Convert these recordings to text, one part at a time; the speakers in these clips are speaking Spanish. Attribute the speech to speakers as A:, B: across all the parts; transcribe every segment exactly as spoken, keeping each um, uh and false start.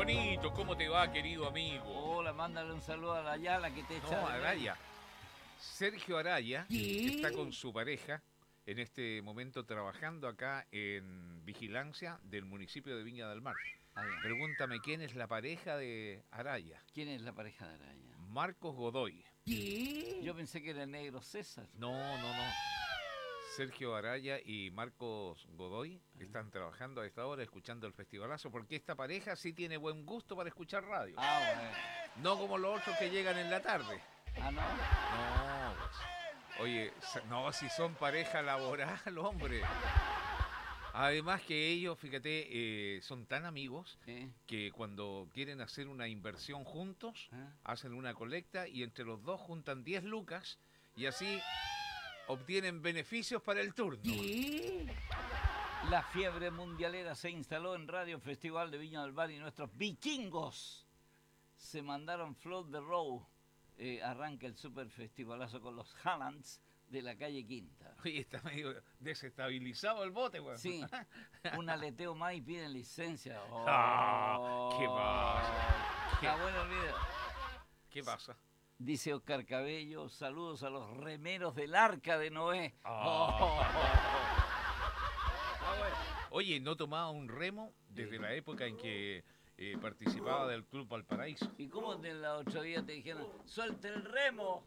A: Juanito, ¿cómo te va, querido amigo?
B: Hola, mándale un saludo a la Yala que te echa.
A: No,
B: de
A: Araya. Sergio Araya
B: ¿Qué?
A: está con su pareja en este momento trabajando acá en vigilancia del municipio de Viña del Mar.
B: Ah, bien.
A: Pregúntame, ¿quién es la pareja de Araya?
B: ¿Quién es la pareja de Araya?
A: Marcos Godoy.
B: ¿Qué? Yo pensé que era el negro César.
A: No, no, no. Sergio Araya y Marcos Godoy están trabajando a esta hora escuchando el festivalazo, porque esta pareja sí tiene buen gusto para escuchar radio.
B: Ah, bueno.
A: No como los otros que llegan en la tarde.
B: Ah, ¿no?
A: No, pues. Oye, no, si son pareja laboral, hombre. Además que ellos, fíjate, eh, son tan amigos
B: ¿Eh?
A: que cuando quieren hacer una inversión juntos,
B: ¿Eh?
A: hacen una colecta y entre los dos juntan diez lucas y así obtienen beneficios para el turno.
B: ¿Qué? La fiebre mundialera se instaló en Radio Festival de Viña del Mar y nuestros vikingos se mandaron float the row. Eh, arranca el super festivalazo con los Hallands de la calle Quinta.
A: Oye, está medio desestabilizado el bote, güey.
B: Sí, un aleteo más y piden licencia. Oh,
A: Ah, ¿qué pasa? ¿Qué,
B: Está bueno el video.
A: ¿Qué pasa?
B: Dice Oscar Cabello, saludos a los remeros del Arca de Noé.
A: Ah.
B: Oh. Está bueno.
A: Oye, ¿no tomaba un remo desde la época en que eh, participaba del Club Valparaíso?
B: ¿Y cómo de la otro día te dijeron, suelte el remo?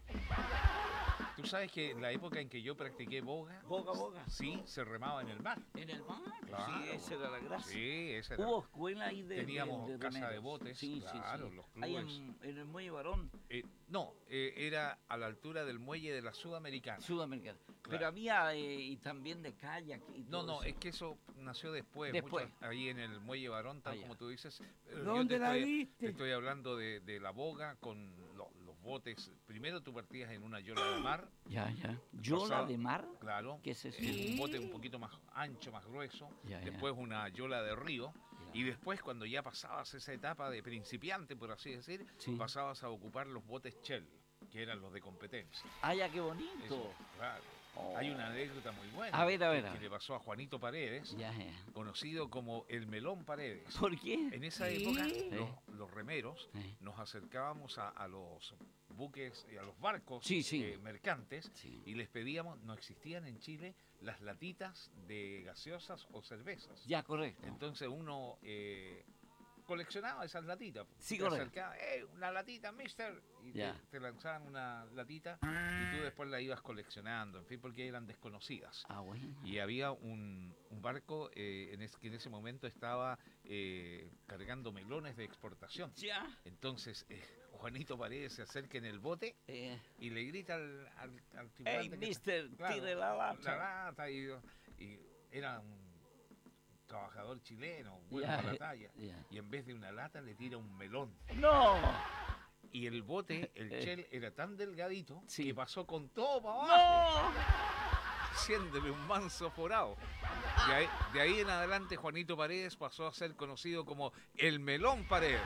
A: Tú sabes que en la época en que yo practiqué boga,
B: Boga, boga.
A: sí, se remaba en el mar.
B: En el mar.
A: Claro.
B: Sí, esa era la gracia.
A: Sí, esa era.
B: Hubo escuela ahí de
A: Teníamos
B: de, de
A: casa de
B: remeros.
A: botes,
B: Sí,
A: claro,
B: sí, sí.
A: los
B: Ahí
A: clubes.
B: en, en el Muelle Barón,
A: Eh, no, eh, era a la altura del muelle de la Sudamericana.
B: Sudamericana.
A: Claro.
B: Pero había, eh, y también de kayak y
A: No,
B: todo
A: no,
B: eso.
A: es que eso nació después,
B: Después.
A: mucho ahí en el muelle Barón, tal
B: Ah, ya.
A: como tú dices. Pero yo
C: ¿Dónde
A: te
C: la
A: estoy-
C: viste?
A: Te estoy hablando de, de la boga con lo- los botes. Primero tú partías en una yola de mar.
B: Ya, ya. ¿Yola
A: Pasaba-
B: de mar?
A: Claro.
B: ¿Qué es eso?
A: eh, un bote un poquito más ancho, más grueso.
B: Ya, ya.
A: Después una yola de río.
B: Ya.
A: Y después, cuando ya pasabas esa etapa de principiante, por así decir,
B: Sí.
A: pasabas a ocupar los botes Shell, que eran los de competencia.
B: ¡Ah, ya, qué
A: Eso,
B: bonito!
A: claro.
B: Oh.
A: Hay una anécdota muy buena.
B: A ver, a ver,
A: que,
B: a
A: que
B: ver.
A: le pasó a Juanito Paredes,
B: Ya, ya.
A: conocido como el Melón Paredes.
B: ¿Por qué?
A: En esa
C: ¿Qué?
A: época,
B: Sí.
A: los, los remeros
B: Sí.
A: nos acercábamos a, a los buques, eh, a los barcos
B: Sí, sí.
A: eh, mercantes
B: Sí.
A: y les pedíamos, no existían en Chile las latitas de gaseosas o cervezas.
B: Ya, correcto.
A: Entonces uno eh, coleccionaba esas latitas.
B: Sí,
A: Te
B: correcto.
A: acercaba, "Eh, una latita, mister", y te,
B: Ya.
A: te lanzaban una latita y tú después la ibas coleccionando, en fin, porque eran desconocidas.
B: Ah, bueno.
A: Y había un, un barco eh, en es, que en ese momento estaba eh, cargando melones de exportación.
B: Ya.
A: Entonces eh, Juanito Paredes se acerca en el bote
B: Eh,
A: y le grita al, al, al
B: ¡Ey,
A: tripulante que
B: mister,
A: está- claro,
B: tire la lata!
A: la lata, y, y era un trabajador chileno, bueno
B: Ya,
A: para la talla.
B: ya.
A: Y en vez de una lata le tira un melón.
B: ¡No!
A: Y el bote, el
B: Eh.
A: Shell, era tan delgadito
B: Sí.
A: que pasó con todo para abajo,
B: ¡No!
A: haciéndole un manso forado. De ahí, de ahí en adelante Juanito Paredes pasó a ser conocido como el Melón Paredes.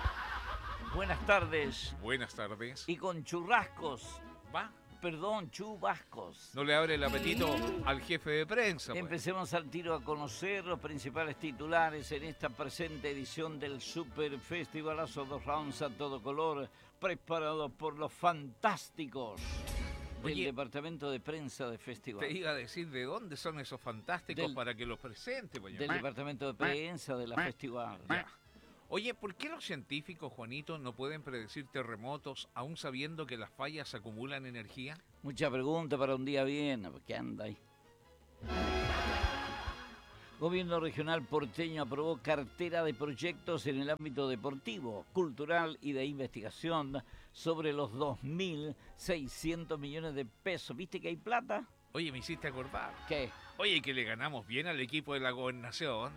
B: Buenas tardes.
A: Buenas tardes.
B: Y con churrascos.
A: ¿Va?
B: Perdón, chubascos.
A: No le abre el apetito al jefe de prensa, pues.
B: Empecemos al tiro a conocer los principales titulares en esta presente edición del Super Festivalazo dos rounds a todo color, preparado por los fantásticos del
A: Oye,
B: departamento de prensa de festival.
A: Te iba a decir de dónde son esos fantásticos
B: Del-
A: para que los presente, pues.
B: Del departamento de prensa de la festival.
A: Ya. Oye, ¿por qué los científicos, Juanito, no pueden predecir terremotos aún sabiendo que las fallas acumulan energía?
B: Mucha pregunta para un día bien. ¿Qué anda ahí? Gobierno regional porteño aprobó cartera de proyectos en el ámbito deportivo, cultural y de investigación sobre los dos mil seiscientos millones de pesos. ¿Viste que hay plata?
A: Oye, me hiciste acordar.
B: ¿Qué?
A: Oye, que le ganamos bien al equipo de la gobernación.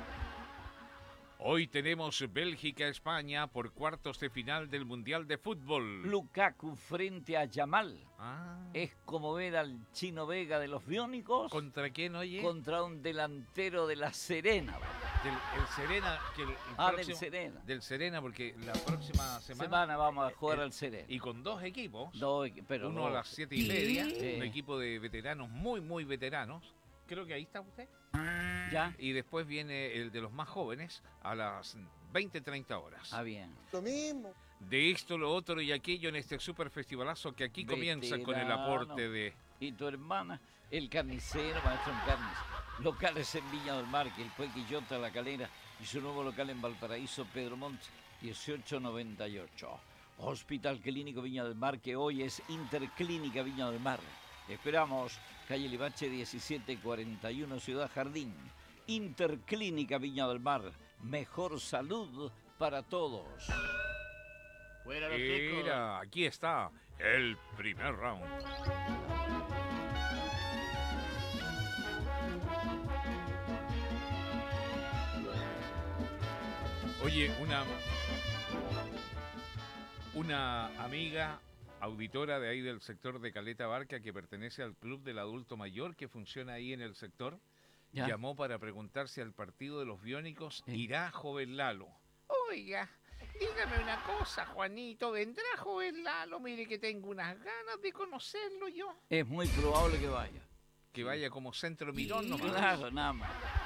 A: Hoy tenemos Bélgica-España por cuartos de final del Mundial de Fútbol.
B: Lukaku frente a Yamal.
A: Ah,
B: Es como ver al Chino Vega de los Biónicos
A: ¿contra quién, oye?
B: contra un delantero de la Serena.
A: Del el Serena. Que el, el
B: Ah, del
A: próximo-
B: Serena.
A: Del Serena, porque la próxima semana...
B: Semana vamos a jugar
A: eh,
B: al Serena.
A: Y con dos equipos.
B: No, pero
A: Uno
B: no.
A: a las siete y media,
B: Sí.
A: un equipo de veteranos, muy, muy veteranos. Creo que ahí está usted.
B: ¿Ya?
A: Y después viene el de los más jóvenes a las veinte treinta horas.
B: Ah, bien.
C: Lo mismo.
A: De esto, lo otro y aquello en este super festivalazo que aquí comienza con el aporte de...
B: Y tu hermana, el carnicero, maestro en carnes. Locales en Viña del Mar, que el Puequillota, La Calera, y su nuevo local en Valparaíso, Pedro Montt, dieciocho noventa y ocho. Hospital Clínico Viña del Mar, que hoy es Interclínica Viña del Mar. Esperamos, calle Libache diecisiete cuarenta y uno, Ciudad Jardín. Interclínica Viña del Mar, mejor salud para todos.
D: Fuera los
A: Mira, aquí está el primer round. Oye, una, una amiga auditora de ahí del sector de Caleta Barca que pertenece al Club del Adulto Mayor que funciona ahí en el sector,
B: ¿Ya?
A: llamó para preguntar si al partido de los biónicos
B: Sí.
A: irá Joven Lalo. Oiga, dígame una cosa, Juanito, ¿vendrá Joven Lalo? Mire que tengo unas ganas de conocerlo yo.
B: Es muy probable que vaya.
A: Que vaya como centro mirón nomás.
B: Claro, nada más.